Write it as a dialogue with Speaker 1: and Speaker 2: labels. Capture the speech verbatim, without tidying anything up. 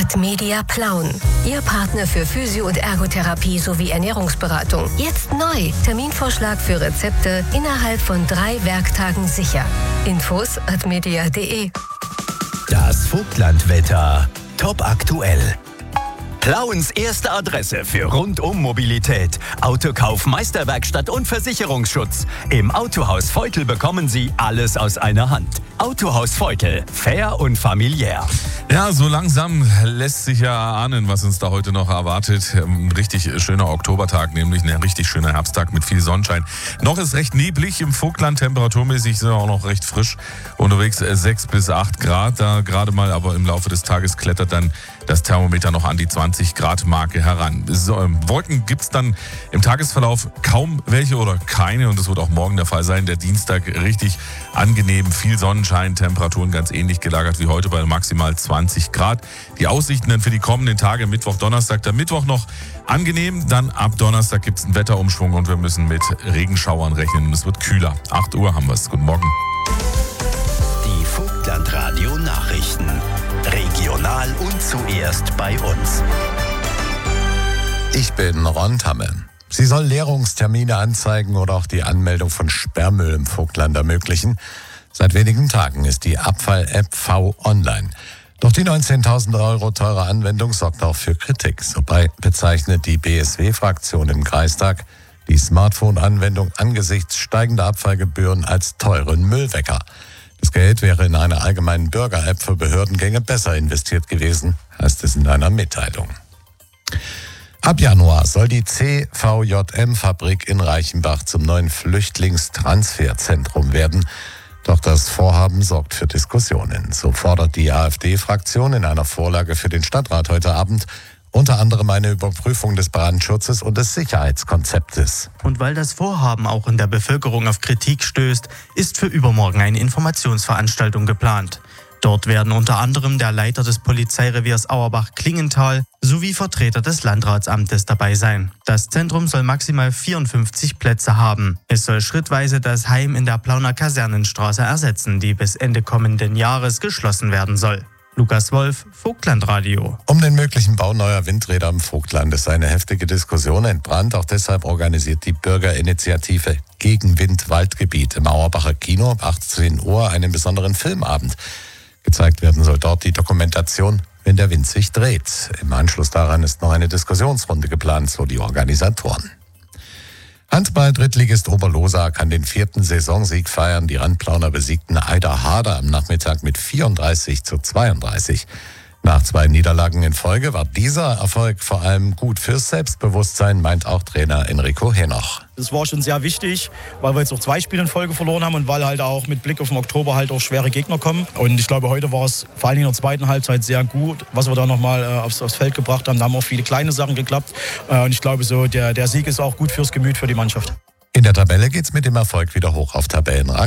Speaker 1: Ad Media Plauen. Ihr Partner für Physio- und Ergotherapie sowie Ernährungsberatung. Jetzt neu. Terminvorschlag für Rezepte innerhalb von drei Werktagen sicher. Infos at media punkt de.
Speaker 2: Das Vogtlandwetter. Top aktuell. Plauens erste Adresse für Rundum-Mobilität. Autokauf, Meisterwerkstatt und Versicherungsschutz. Im Autohaus Feutel bekommen Sie alles aus einer Hand. Autohaus Feutel. Fair und familiär.
Speaker 3: Ja, so langsam lässt sich ja ahnen, was uns da heute noch erwartet. Ein richtig schöner Oktobertag, nämlich ein richtig schöner Herbsttag mit viel Sonnenschein. Noch ist recht neblig im Vogtland, temperaturmäßig sind wir auch noch recht frisch unterwegs, sechs bis acht Grad da gerade mal, aber im Laufe des Tages klettert dann das Thermometer noch an die zwanzig Grad Marke heran. So, Wolken gibt es dann im Tagesverlauf kaum welche oder keine und das wird auch morgen der Fall sein. Der Dienstag richtig angenehm, viel Sonnenschein, Temperaturen ganz ähnlich gelagert wie heute bei maximal zwanzig Grad. Die Aussichten dann für die kommenden Tage, Mittwoch, Donnerstag, der Mittwoch noch angenehm, dann ab Donnerstag gibt es einen Wetterumschwung und wir müssen mit Regenschauern rechnen und es wird kühler. acht Uhr haben wir es. Guten Morgen.
Speaker 2: Die Vogtlandradio Nachrichten. Regional und zuerst bei uns.
Speaker 4: Ich bin Ron Tamme. Sie soll Leerungstermine anzeigen oder auch die Anmeldung von Sperrmüll im Vogtland ermöglichen. Seit wenigen Tagen ist die Abfall-App V online. Doch die neunzehntausend Euro teure Anwendung sorgt auch für Kritik. So bezeichnet die B S W-Fraktion im Kreistag die Smartphone-Anwendung angesichts steigender Abfallgebühren als teuren Müllwecker. Das Geld wäre in einer allgemeinen Bürger-App für Behördengänge besser investiert gewesen, heißt es in einer Mitteilung. Ab Januar soll die C V J M-Fabrik in Reichenbach zum neuen Flüchtlingstransferzentrum werden. Doch das Vorhaben sorgt für Diskussionen. So fordert die AfD-Fraktion in einer Vorlage für den Stadtrat heute Abend unter anderem eine Überprüfung des Brandschutzes und des Sicherheitskonzeptes.
Speaker 5: Und weil das Vorhaben auch in der Bevölkerung auf Kritik stößt, ist für übermorgen eine Informationsveranstaltung geplant. Dort werden unter anderem der Leiter des Polizeireviers Auerbach-Klingenthal sowie Vertreter des Landratsamtes dabei sein. Das Zentrum soll maximal vierundfünfzig Plätze haben. Es soll schrittweise das Heim in der Plauner Kasernenstraße ersetzen, die bis Ende kommenden Jahres geschlossen werden soll. Lukas Wolf, Vogtlandradio.
Speaker 4: Um den möglichen Bau neuer Windräder im Vogtland ist eine heftige Diskussion entbrannt. Auch deshalb organisiert die Bürgerinitiative Gegen Wind-Waldgebiet im Auerbacher Kino ab achtzehn Uhr einen besonderen Filmabend. Gezeigt werden soll dort die Dokumentation Wenn der Wind sich dreht. Im Anschluss daran ist noch eine Diskussionsrunde geplant, so die Organisatoren. Handball-Drittligist Oberlosa kann den vierten Saisonsieg feiern. Die Randplauner besiegten Eider Harder am Nachmittag mit vierunddreißig zu zweiunddreißig. Nach zwei Niederlagen in Folge war dieser Erfolg vor allem gut fürs Selbstbewusstsein, meint auch Trainer Enrico Henoch.
Speaker 6: Das war schon sehr wichtig, weil wir jetzt auch zwei Spiele in Folge verloren haben und weil halt auch mit Blick auf den Oktober halt auch schwere Gegner kommen. Und ich glaube, heute war es vor allem in der zweiten Halbzeit sehr gut, was wir da nochmal äh, aufs, aufs Feld gebracht haben. Da haben auch viele kleine Sachen geklappt. Äh, und ich glaube, so der, der Sieg ist auch gut fürs Gemüt für die Mannschaft.
Speaker 4: In der Tabelle geht's mit dem Erfolg wieder hoch auf Tabellenrang.